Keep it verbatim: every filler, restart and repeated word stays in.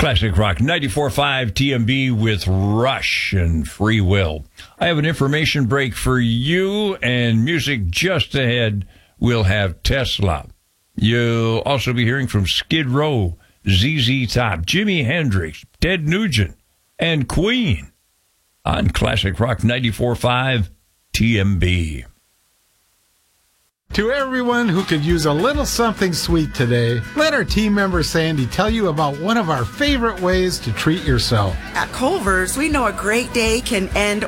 Classic Rock ninety-four point five T M B with Rush and Free Will. I have an information break for you, and music just ahead. We'll have Tesla. You'll also be hearing from Skid Row, Z Z Top, Jimi Hendrix, Ted Nugent, and Queen on Classic Rock ninety-four point five T M B. To everyone who could use a little something sweet today, let our team member Sandy tell you about one of our favorite ways to treat yourself. At Culver's, we know a great day can end